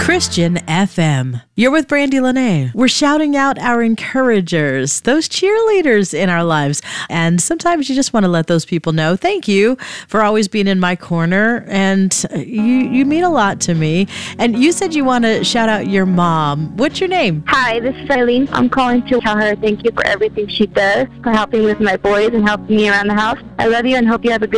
Christian FM. You're with Brandy Lene. We're shouting out our encouragers, those cheerleaders in our lives. And sometimes you just want to let those people know, thank you for always being in my corner. And you mean a lot to me. And you said you want to shout out your mom. What's your name? Hi, this is Eileen. I'm calling to tell her thank you for everything she does, for helping with my boys and helping me around the house. I love you and hope you have a good